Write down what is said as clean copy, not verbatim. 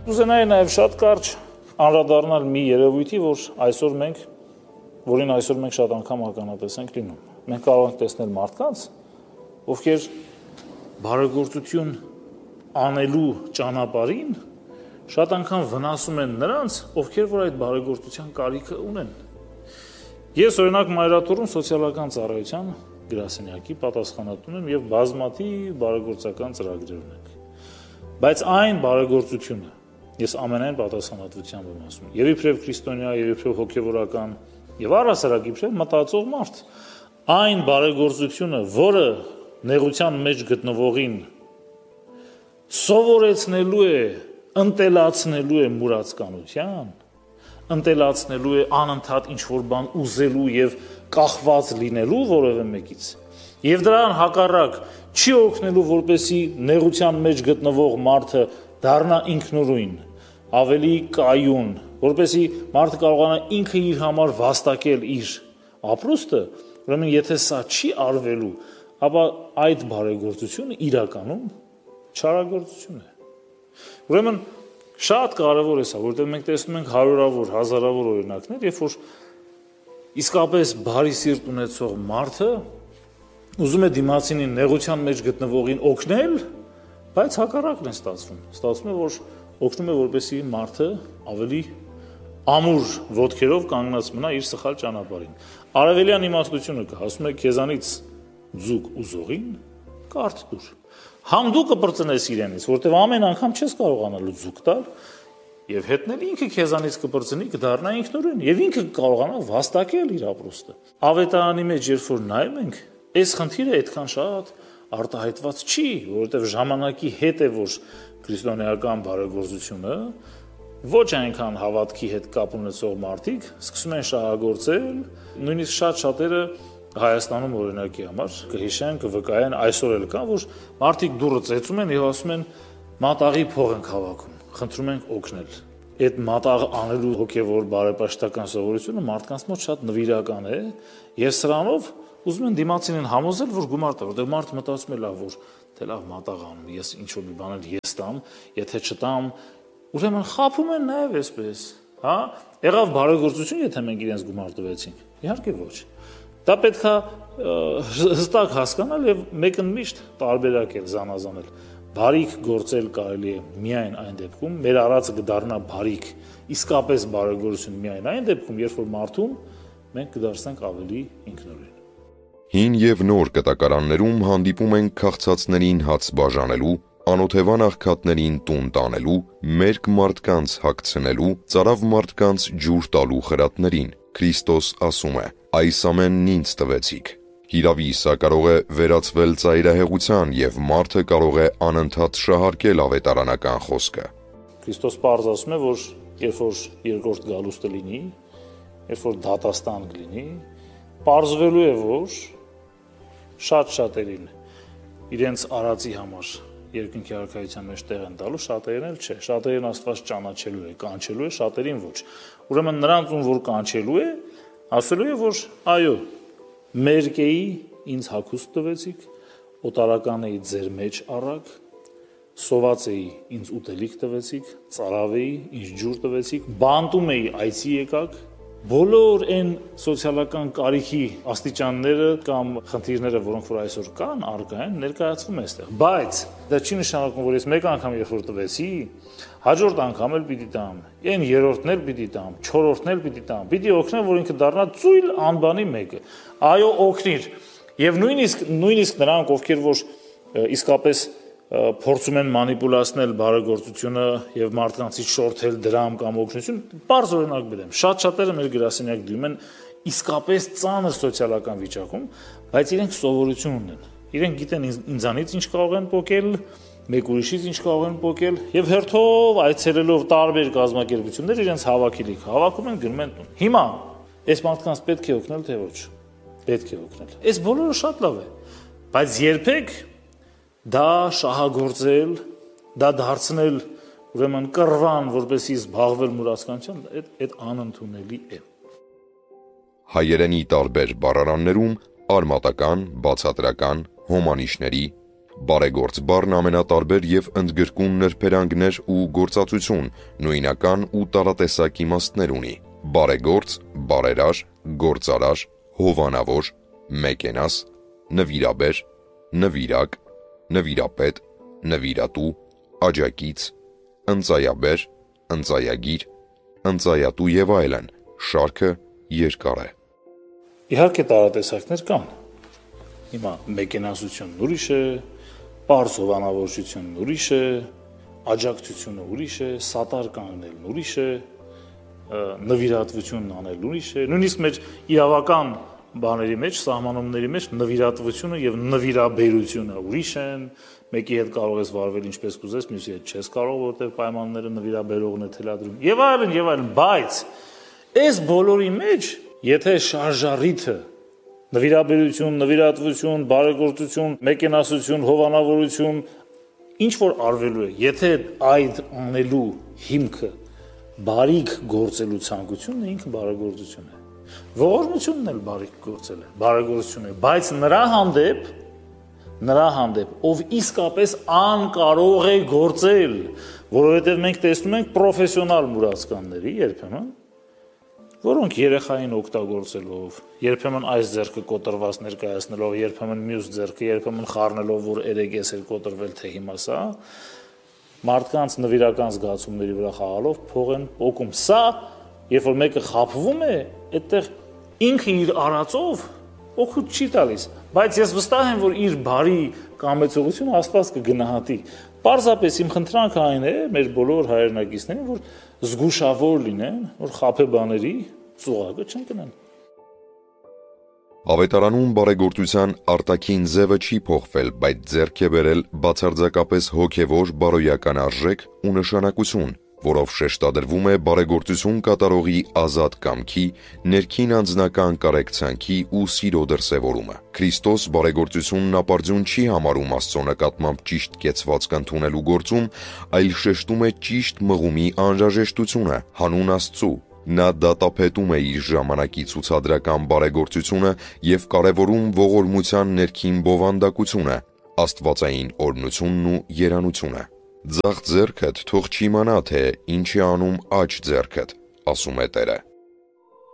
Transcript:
Կուզենայի նաև շատ կարճ անդրադառնալ մի երևույթի, որին այսօր մենք շատ անգամ ականատես ենք լինում։ Մենք կարող ենք տեսնել մարդկանց, ովքեր բարեգործություն անելու ճանապարհին շատ անգամ վնասում են նրանց, ովքեր որ այդ բարեգործության կարիքը ունեն։ Ես օրինակ Մայրաթոռում սոցիալական ծառայության գրասենյակի պատասխանատուն եմ եւ բազմաթիվ բարեգործական ծրագրեր ունենք։ Բայց այն բարեգործությունը ես ամենայն պատասխանատվությամբ եմ ասում, եւ իբրև քրիստոնյա, եւ իբրև հոգեվորական, եւ առհասարակ իբրև մտածող մարդ, այն բարեգործությունը, որը նեղության մեջ գտնվողին սովորեցնելու է, ընտելացնելու է մուրացկանության, ընտելացնելու է անընդհատ ինչ-որ բան ուզելու եւ կախված լինելու որևէ մեկից, եւ դրան հակառակ չի օգնելու, որպեսի նեղության մեջ գտնվող մարդը դառնա ինքնուրույն, ավելի կայուն, որպեսի մարդը կարողանա ինքը իր համար վաստակել իր ապրուստը, ուրեմն եթե սա չի արվելու, ապա այդ բարեգործությունը իրականում չարագործություն է։ Ուրեմն շատ կարևոր է սա, որովհետև մենք տեսնում ենք հարյուրավոր, հազարավոր օրինակներ, երբ որ իսկապես բարի սիրտ ունեցող մարդը ուզում է դիմացինին նեղության մեջ գտնվողին օգնել, բայց հակառակն է ստացվում։ Ստացվում է, որ օգնում է, որպեսզի մարդը ավելի ամուր ոտքերով կանգնած մնա իր սխալ ճանապարհին։ Արևելյան իմաստությունը կա, ասում է քեզանից ձուկ ուզողին կարթ տուր։ Համ դու կպրծնես իրենից, որտեղ ամեն անգամ չես կարողանալու ձուկ տալ, եւ հետնել ինքը քեզանից կպրծնի, կդառնա ինքնուրույն, եւ ինքը կկարողանա վաստակել իր ապրուստը։ Ավետարանի մեջ երբ որ նայում ենք, այս խնդիրը այդքան շատ արտահայտված չի, որովհետև ժամանակի հետ է, որ քրիստոնեական բարեգործությունը ոչ այնքան հավատքի հետ կապ ունեցող մարդիկ սկսում են շահագործել, նույնիսկ շատ-շատերը Հայաստանում օրինակի համար կհիշեն, կվկայեն, այսօր էլ կա, որ մարդիկ դուռը ծեծում են եւ ասում են մատաղի փող ենք հավաքում, խնդրում ենք օգնել։ Այդ մատաղը անելու հոգեվոր բարեպաշտական սովորությունը մարդկանց մոտ շատ նվիրական է եւ սրանով ուզում են դիմացին համոզել, որ գումար տա, որտեղ մարդը մտածում է լավ, որ թե լավ մատաղ անում, ես ինչ որ մի բան ես տամ, եթե չտամ, ուրեմն խափում են նաեւ այսպես, հա? Եղավ բարեգործություն, եթե մենք իրենց գումար տվեցինք։ Իհարկե ոչ։ Դա պետք է հստակ հասկանալ եւ մեկն միշտ տարբերակել, զանազանել։ Բարիք գործել կարելի է միայն այն դեպքում, մեր արածը կդառնա բարիք, իսկապես բարեգործություն միայն այն դեպքում, երբ որ մարդուն մենք կդարձնենք ավելի ինքնուրույն։ Հին եւ նոր կտակարաններում հանդիպում ենք քաղցածներին հաց բաժանելու, անօթևան աղքատներին տուն տանելու, մերկ մարդկանց հագցնելու, ծարավ մարդկանց ջուր տալու խրատներին։ Քրիստոս ասում է. «Այս ամենն ինձ տվեցիք»։ Հիրավի սա կարող է վերածվել ծայրահեղության եւ մարդը կարող է անընդհատ շահարկել ավետարանական խոսքը։ Քրիստոս պարզ ասում է, որ երբ որ երկրորդ գալուստը լինի, երբ որ դատաստան կլինի, պարզվելու է, որ շատ-շատերին իրենց արածի համար երկնքի արքայության մեջ տեղ են տալու, շատերին էլ չէ։ Շատերին Աստված ճանաչելու է, կանչելու է, շատերին ոչ։ Ուրեմն նրանց ում որ կանչելու է, ասելու է, որ այո, մերկեի ինձ հագուստ տվեցիք, օտարական էի ձեր մեջ առակ, սոված էի ինձ ուտելիք տվեցիք, ծարավ էի ինձ ջուր տվեցիք, բանտում էի այցի եկաք, բոլոր այն սոցիալական կարիքի աստիճանները կամ խնդիրները, որոնք որ այսօր կան, առկա են, ներկայացվում է այստեղ։ Բայց դա չի նշանակում, որ ես մեկ անգամ երբ որ տվեցի, հաջորդ անգամ էլ պիտի տամ, այն երրորդն էլ պիտի տամ, չորրորդն էլ պիտի տամ, պիտի օգնեմ, որ ինքը դառնա ծույլ անբանի մեկը։ Այո, օգնիր։ Եվ նույնիսկ նրանք, ովքեր որ իսկապես փորձում են մանիպուլացնել բարեգործությունը եւ մարդկանցից շորթել դրամ կամ օգնություն, բարձ օրինակ բերեմ։ Շատ-շատերը մեր գրասենյակ դիմում են իսկապես ծանր սոցիալական վիճակում, բայց իրենք սովորություն ունեն։ Իրենք գիտեն ինձանից ինչ կարող են փոկել, մեկ ուրիշից ինչ կարող են փոկել եւ հերթով այցելելով տարբեր կազմակերպություններ իրենց հավաքելիք հավաքում են, գնում են տուն։ Հիմա այս մարդկանց պետք է օգնել թե ոչ։ Պետք է օգնել։ Այս բոլորը շատ լավ է, բայց երբեք դա շահագործել, դա դարձնել ուրեմն կռվան, որպեսզի զբաղվել մուրացկանությամբ, այդ անընդունելի է։ Հայերենի տարբեր բառարաններում արմատական, բացատրական, հոմանիշների, Բարեգործ բառն ամենատարբեր եւ ընդգրկուն նրբերանգներ ու գործածություն, նույնական ու տարատեսակ իմաստներ ունի։ Բարեգործ, բարերար, գործարար, հովանավոր, մեկենաս, նվիրաբեր, նվիրակ, նվիրապետ, նվիրատու, աջակից, ընծայաբեր, ընծայագիր, ընծայատու եւ այլն, շարքը երկար է։ Իհարկե տարատեսակներ կան։ Հիմա մեկենասությունն ուրիշ է, պարզ հովանավորությունն ուրիշ է, աջակցությունը ուրիշ է, սատար կանգնելն ուրիշ է, նվիրատվությունն անել ուրիշ է։ Նույնիսկ մեր իրավական բաների մեջ, սահմանումների մեջ նվիրատվությունը եւ նվիրաբերությունը ուրիշ են։ Մեկի հետ կարող ես վարվել ինչպես կուզես, մյուսի հետ չես կարող, որտեղ պայմանները նվիրաբերողն է թելադրում։ Եվ այլն, բայց այս բոլորի մեջ, եթե շարժառիթը նվիրաբերություն, նվիրատվություն, բարեգործություն, մեկենասություն, հովանավորություն, ինչ որ արվելու է, եթե այդ անելու հիմքը բարիք գործելու ցանկությունն է, ինքը բարեգործություն է։ Ողորմությունն էլ բարիք գործել է, բարեգործություն է, բայց նրա հանդեպ, ով իսկապես անկարող է գործել, որովհետև մենք տեսնում ենք պրոֆեսիոնալ մուրացկանների երբեմն, որոնք երեխային օգտագործելով, երբեմն այս ձեռքը կոտրված ներկայացնելով, երբեմն մյուս ձեռքը, երբեմն խառնելով, որ երեգես էր կոտրվել, թե հիմա սա, մարդկանց նվիրական զգացումների վրա խաղալով փող են օգում։ Սա, երբ որ մեկը խաբվում է, այդտեղ ինքը իր արածով օգուտ չի տալիս, բայց ես վստահ եմ, որ իր բարի կամեցողությունը Աստված կգնահատի։ Պարզապես իմ խնդրանքը այն է մեր բոլոր հայրենակիցներին, որ զգուշավոր լինեն, որ խաբեբաների ծուղակը չընկնեն։ Ավետարանում բարեգործության արտաքին ձևը չի փոխվել, բայց ձեռք է բերել բացարձակապես հոգևոր բարոյական արժեք ու նշանակություն, որով շեշտադրվում է բարեգործություն կատարողի ազատ կամքի, ներքին անձնական կարեկցանքի ու սիրո դրսևորումը։ Քրիստոս բարեգործությունն ապարդյուն չի համարում Աստծո նկատմամբ ճիշտ կեցվածք ընդունելու գործում, այլ շեշտում է ճիշտ մղումի անհրաժեշտությունը հանուն Աստծու։ Նա դատապետում է իր ժամանակի ցուցադրական բարեգործությունը եւ կարեւորում ողորմության ներքին բովանդակությունը, աստվածային օրհնությունն ու երանությունը։ Ձախ ձեռքդ թող չիմանա, թե ինչ է անում աջ ձեռքդ, ասում է Տերը։